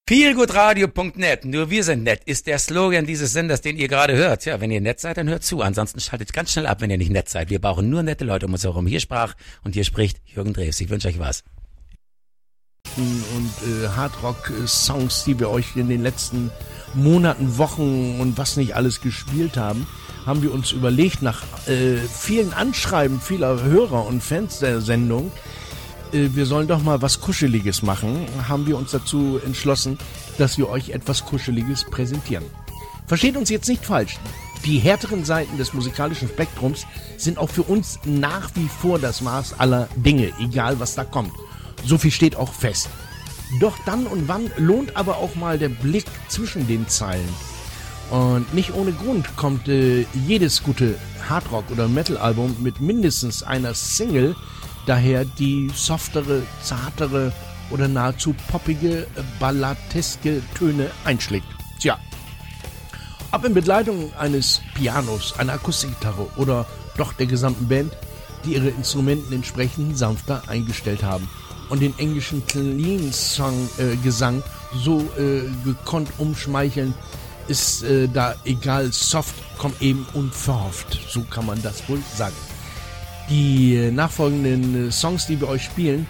Feelgoodradio.net, nur wir sind nett, ist der Slogan dieses Senders, den ihr gerade hört. Ja, wenn ihr nett seid, dann hört zu. Ansonsten schaltet ganz schnell ab, wenn ihr nicht nett seid. Wir brauchen nur nette Leute um uns herum. Hier sprach und hier spricht Jürgen Drews. Ich wünsche euch was. Und Hardrock-Songs, die wir euch in den letzten Monaten, Wochen und was nicht alles gespielt haben, haben wir uns überlegt, nach vielen Anschreiben vieler Hörer und Fans der Sendung, wir sollen doch mal was Kuscheliges machen, haben wir uns dazu entschlossen, dass wir euch etwas Kuscheliges präsentieren. Versteht uns jetzt nicht falsch. Die härteren Seiten des musikalischen Spektrums sind auch für uns nach wie vor das Maß aller Dinge, egal was da kommt. So viel steht auch fest. Doch dann und wann lohnt aber auch mal der Blick zwischen den Zeilen. Und nicht ohne Grund kommt jedes gute Hardrock- oder Metal-Album mit mindestens einer Single, daher die softere, zartere oder nahezu poppige, balladeske Töne einschlägt. Tja, ob in Begleitung eines Pianos, einer Akustikgitarre oder doch der gesamten Band, die ihre Instrumenten entsprechend sanfter eingestellt haben und den englischen Clean-Song-Gesang so gekonnt umschmeicheln, ist da egal, soft kommt eben unverhofft. So kann man das wohl sagen. Die nachfolgenden Songs, die wir euch spielen,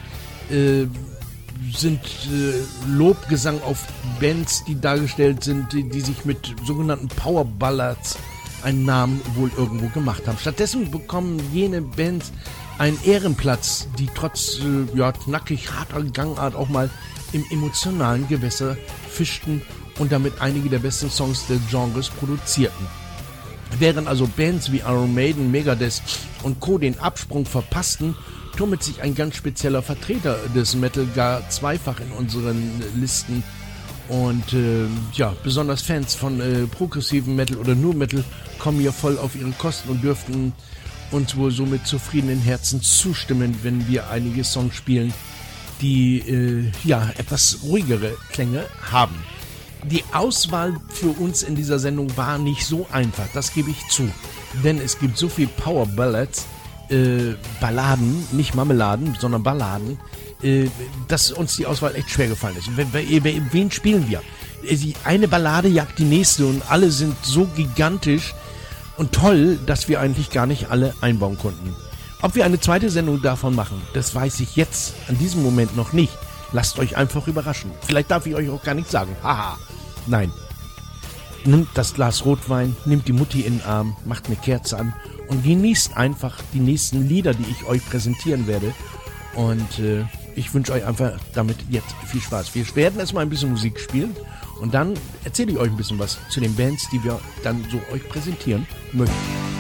sind Lobgesang auf Bands, die dargestellt sind, die sich mit sogenannten Power Ballads einen Namen wohl irgendwo gemacht haben. Stattdessen bekommen jene Bands einen Ehrenplatz, die trotz knackig harter Gangart auch mal im emotionalen Gewässer fischten und damit einige der besten Songs des Genres produzierten. Während also Bands wie Iron Maiden, Megadeth und Co. den Absprung verpassten, tummelt sich ein ganz spezieller Vertreter des Metal gar zweifach in unseren Listen. Und besonders Fans von progressiven Metal oder nur Metal kommen hier voll auf ihren Kosten und dürften uns wohl so mit zufriedenen Herzen zustimmen, wenn wir einige Songs spielen, die etwas ruhigere Klänge haben. Die Auswahl für uns in dieser Sendung war nicht so einfach, das gebe ich zu. Denn es gibt so viel Power Ballads, Balladen, nicht Marmeladen, sondern Balladen, dass uns die Auswahl echt schwer gefallen ist. Wen spielen wir? Eine Ballade jagt die nächste und alle sind so gigantisch und toll, dass wir eigentlich gar nicht alle einbauen konnten. Ob wir eine zweite Sendung davon machen, das weiß ich jetzt an diesem Moment noch nicht. Lasst euch einfach überraschen. Vielleicht darf ich euch auch gar nicht sagen. Haha. Nein. Nimmt das Glas Rotwein, nimmt die Mutti in den Arm, macht eine Kerze an und genießt einfach die nächsten Lieder, die ich euch präsentieren werde. Und ich wünsche euch einfach damit jetzt viel Spaß. Wir werden erstmal ein bisschen Musik spielen und dann erzähle ich euch ein bisschen was zu den Bands, die wir dann so euch präsentieren möchten.